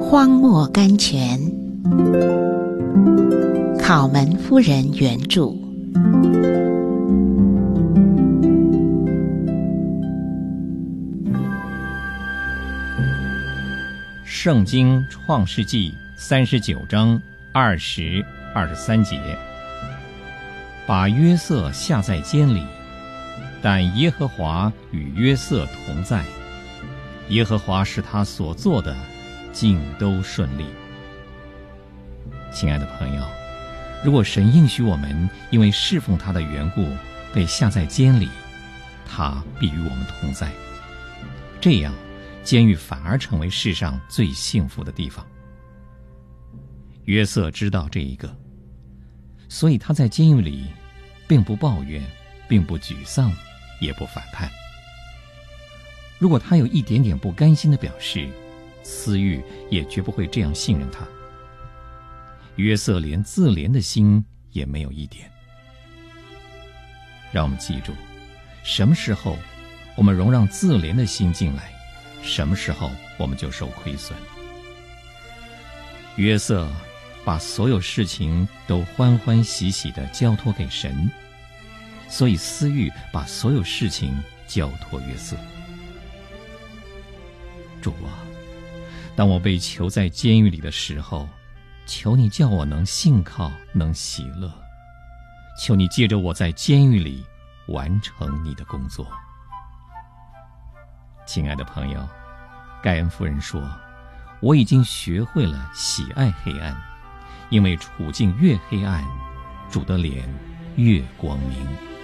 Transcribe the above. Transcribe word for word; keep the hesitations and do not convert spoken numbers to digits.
荒漠甘泉，考门夫人原著。 圣经创世纪三十九章二十、二十三节，把约瑟下在监里，但耶和华与约瑟同在，耶和华使他所做的尽都顺利。亲爱的朋友，如果神应许我们因为侍奉他的缘故被下在监里，他必与我们同在，这样监狱反而成为世上最幸福的地方。约瑟知道这一个，所以他在监狱里并不抱怨，并不沮丧，也不反叛。如果他有一点点不甘心的表示，私欲也绝不会这样信任他。约瑟连自怜的心也没有一点。让我们记住，什么时候我们容让自怜的心进来，什么时候我们就受亏损。约瑟把所有事情都欢欢喜喜地交托给神，所以私欲把所有事情交托约瑟。主啊，当我被囚在监狱里的时候，求你叫我能信靠，能喜乐。求你借着我在监狱里完成你的工作。亲爱的朋友，盖恩夫人说，我已经学会了喜爱黑暗，因为处境越黑暗，主的脸越光明。